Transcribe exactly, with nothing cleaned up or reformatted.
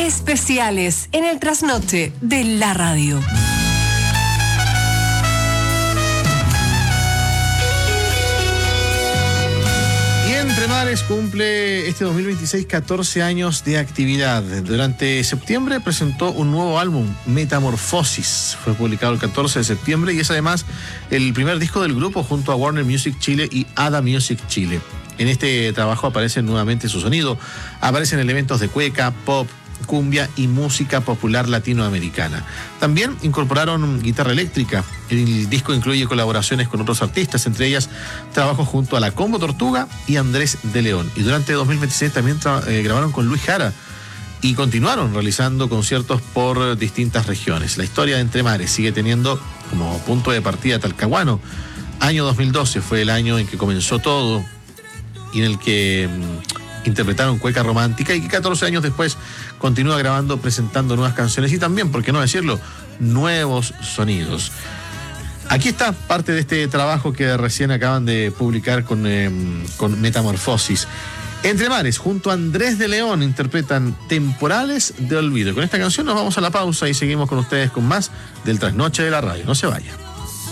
especiales en el trasnoche de la radio. Entre Mares cumple este dos mil veintiséis catorce años de actividad. Durante septiembre presentó un nuevo álbum, Metamorfosis. Fue publicado el catorce de septiembre y es además el primer disco del grupo junto a Warner Music Chile y Ada Music Chile. En este trabajo aparece nuevamente su sonido. Aparecen elementos de cueca, pop, cumbia y música popular latinoamericana. También incorporaron guitarra eléctrica. El disco incluye colaboraciones con otros artistas, entre ellas trabajos junto a la Combo Tortuga y Andrés de León. Y durante dos mil veintiséis también tra- eh, grabaron con Luis Jara y continuaron realizando conciertos por distintas regiones. La historia de Entre Mares sigue teniendo como punto de partida Talcahuano. Año dos mil doce fue el año en que comenzó todo y en el que mmm, interpretaron cueca romántica y que catorce años después continúa grabando, presentando nuevas canciones y también, por qué no decirlo, nuevos sonidos. Aquí está parte de este trabajo que recién acaban de publicar con, eh, con Metamorfosis. Entre Mares, junto a Andrés de León, interpretan Temporales de Olvido. Con esta canción nos vamos a la pausa y seguimos con ustedes con más del Trasnoche de la Radio. No se vaya.